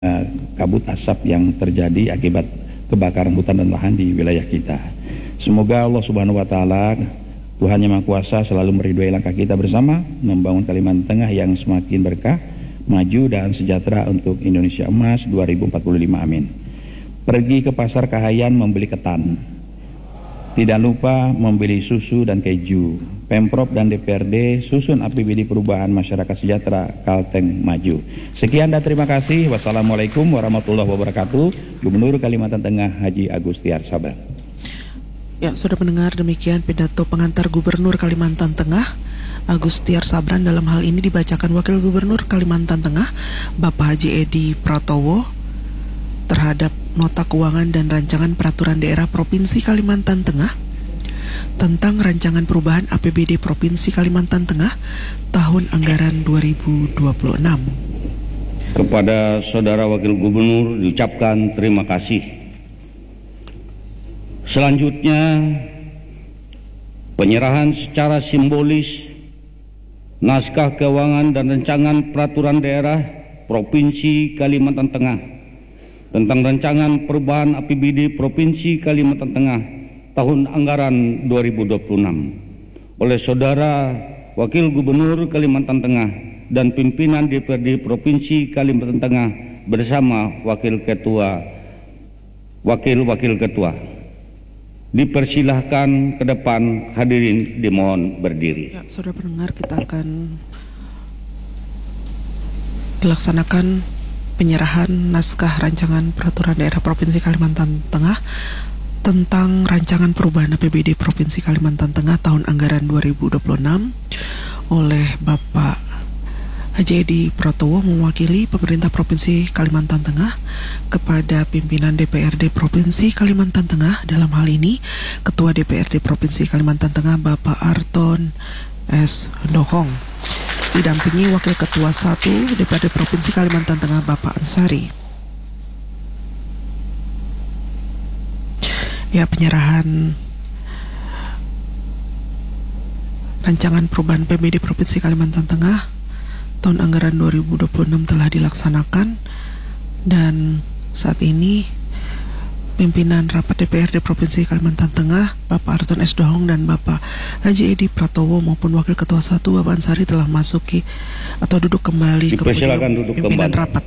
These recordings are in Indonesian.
kabut asap yang terjadi akibat kebakaran hutan dan lahan di wilayah kita. Semoga Allah Subhanahu wa taala, Tuhan Yang Maha Kuasa, selalu meridhoi langkah kita bersama membangun Kalimantan Tengah yang semakin berkah, maju dan sejahtera untuk Indonesia Emas 2045. Amin. Pergi ke pasar Kahayan membeli ketan. Tidak lupa membeli susu dan keju. Pemprov dan DPRD susun APBD Perubahan Masyarakat Sejahtera Kalteng Maju. Sekian dan terima kasih. Wassalamualaikum warahmatullahi wabarakatuh. Gubernur Kalimantan Tengah Haji Agustiar Sabran. Ya, sudah mendengar demikian pidato pengantar Gubernur Kalimantan Tengah Agustiar Sabran. Dalam hal ini dibacakan Wakil Gubernur Kalimantan Tengah Bapak Haji Edi Pratowo terhadap Nota Keuangan dan Rancangan Peraturan Daerah Provinsi Kalimantan Tengah tentang Rancangan Perubahan APBD Provinsi Kalimantan Tengah tahun anggaran 2026. Kepada Saudara Wakil Gubernur diucapkan terima kasih. Selanjutnya, penyerahan secara simbolis naskah keuangan dan rancangan peraturan daerah Provinsi Kalimantan Tengah tentang rancangan perubahan APBD Provinsi Kalimantan Tengah tahun anggaran 2026 oleh Saudara Wakil Gubernur Kalimantan Tengah dan pimpinan DPRD Provinsi Kalimantan Tengah bersama Wakil Ketua. Dipersilahkan ke depan, hadirin dimohon berdiri. Ya, saudara pendengar, kita akan dilaksanakan penyerahan naskah rancangan peraturan daerah Provinsi Kalimantan Tengah tentang rancangan perubahan APBD Provinsi Kalimantan Tengah tahun anggaran 2026 oleh Bapak Haji Edi Pratowo mewakili pemerintah Provinsi Kalimantan Tengah kepada pimpinan DPRD Provinsi Kalimantan Tengah, dalam hal ini Ketua DPRD Provinsi Kalimantan Tengah Bapak Arton S. Dohong, didampingi Wakil Ketua 1 DPRD Provinsi Kalimantan Tengah Bapak Ansari. Ya, penyerahan rancangan perubahan PBD Provinsi Kalimantan Tengah tahun anggaran 2026 telah dilaksanakan, dan saat ini pimpinan rapat DPRD Provinsi Kalimantan Tengah Bapak Arton S. Dohong dan Bapak Haji Edi Pratowo maupun Wakil Ketua 1 Bapak Ansari telah masuki atau duduk kembali ke podium pimpinan rapat.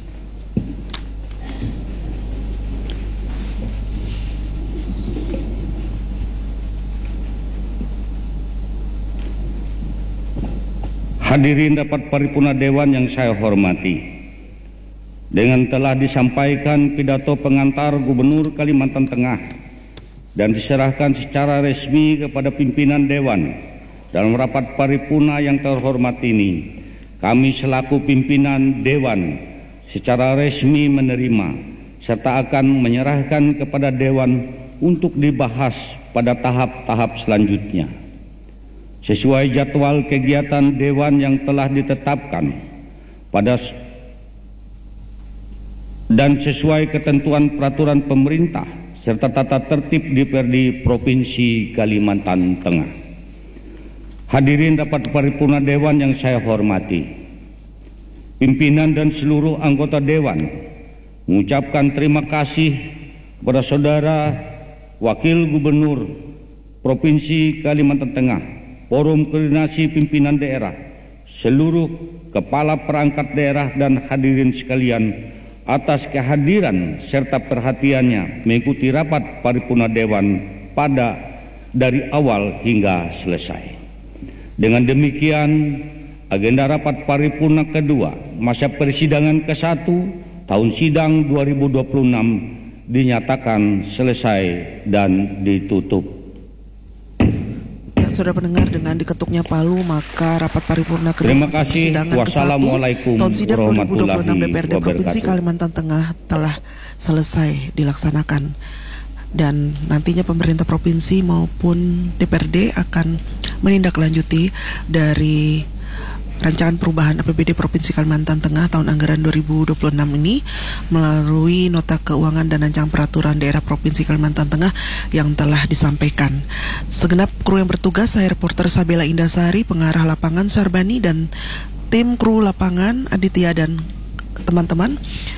Hadirin rapat paripurna Dewan yang saya hormati, dengan telah disampaikan pidato pengantar Gubernur Kalimantan Tengah dan diserahkan secara resmi kepada pimpinan Dewan dalam rapat paripurna yang terhormat ini, kami selaku pimpinan Dewan secara resmi menerima serta akan menyerahkan kepada Dewan untuk dibahas pada tahap-tahap selanjutnya. Sesuai jadwal kegiatan Dewan yang telah ditetapkan dan sesuai ketentuan peraturan pemerintah serta tata tertib DPRD Provinsi Kalimantan Tengah. Hadirin rapat paripurna Dewan yang saya hormati, pimpinan dan seluruh anggota Dewan mengucapkan terima kasih kepada Saudara Wakil Gubernur Provinsi Kalimantan Tengah, Forum Koordinasi Pimpinan Daerah, seluruh kepala perangkat daerah dan hadirin sekalian atas kehadiran serta perhatiannya mengikuti rapat paripurna Dewan dari awal hingga selesai. Dengan demikian, agenda rapat paripurna kedua masa persidangan ke-1 tahun sidang 2026 dinyatakan selesai dan ditutup. Saudara pendengar, dengan diketuknya palu maka rapat paripurna kedua terima kasih. Wassalamualaikum tahun sidang 2026 DPRD Provinsi wabarakatuh. Kalimantan Tengah telah selesai dilaksanakan, dan nantinya pemerintah provinsi maupun DPRD akan menindaklanjuti dari rancangan perubahan APBD Provinsi Kalimantan Tengah tahun anggaran 2026 ini melalui Nota Keuangan dan Rancangan Peraturan Daerah Provinsi Kalimantan Tengah yang telah disampaikan. Segenap kru yang bertugas, saya reporter Sabela Indasari, pengarah lapangan Sarbani, dan tim kru lapangan Aditya dan teman-teman